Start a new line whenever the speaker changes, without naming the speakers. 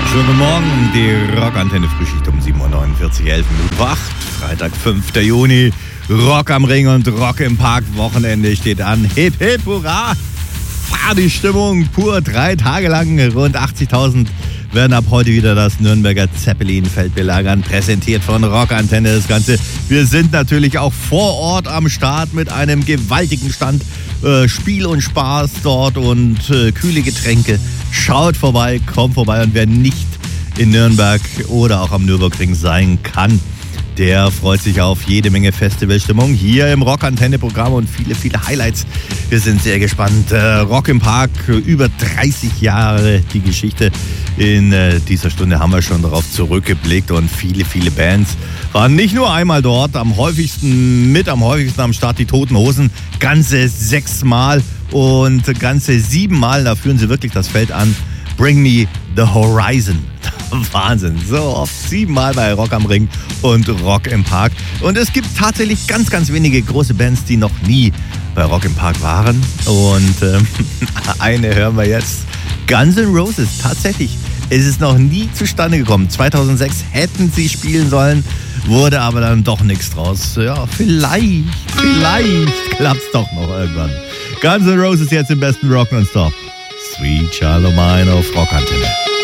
Schönen guten Morgen, die Rockantenne Frühschicht um 7.49 Uhr, 11 Minuten vor 8. Freitag, 5. Juni. Rock am Ring und Rock im Park. Wochenende steht an. Hip, hip, hurra! Partystimmung pur. 3 Tage lang. Rund 80.000 werden ab heute wieder das Nürnberger Zeppelin-Feld belagern. Präsentiert von Rockantenne das Ganze. Wir sind natürlich auch vor Ort am Start mit einem gewaltigen Stand. Spiel und Spaß dort und kühle Getränke. Schaut vorbei, kommt vorbei, und wer nicht in Nürnberg oder auch am Nürburgring sein kann, der freut sich auf jede Menge Festivalstimmung hier im Rockantenne-Programm und viele, viele Highlights. Wir sind sehr gespannt. Rock im Park, über 30 Jahre die Geschichte. In dieser Stunde haben wir schon darauf zurückgeblickt und viele, viele Bands waren nicht nur einmal dort. Am häufigsten am Start die Toten Hosen. Ganze 6 Mal und ganze 7 Mal, da führen sie wirklich das Feld an. Bring Me the Horizon. Wahnsinn, so oft 7 Mal bei Rock am Ring und Rock im Park. Und es gibt tatsächlich ganz, ganz wenige große Bands, die noch nie bei Rock im Park waren. Und eine hören wir jetzt. Guns N' Roses, tatsächlich. Es ist noch nie zustande gekommen. 2006 hätten sie spielen sollen, wurde aber dann doch nichts draus. Ja, vielleicht klappt's doch noch irgendwann. Guns N' Roses jetzt im besten Rock nonstop. Sweet Child O' Mine auf Rockantenne.